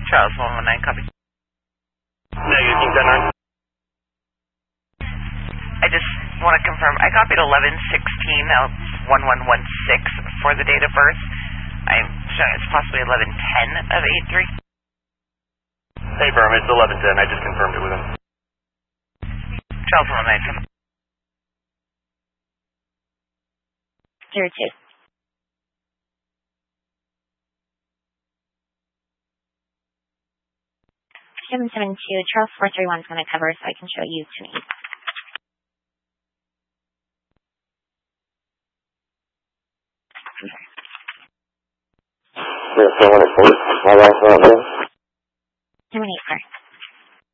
Charles 119, copy. Negative, King 10-9. I just want to confirm, I copied 1116, now it's 1116 for the date of birth. I'm showing it's possibly 1110 of 83. Hey, firm, it's 1110. I just confirmed it with him. Charles 119. 02. 772, Charles 431 is going to cover, so I can show you to me. Yeah, 784. My last name, 784.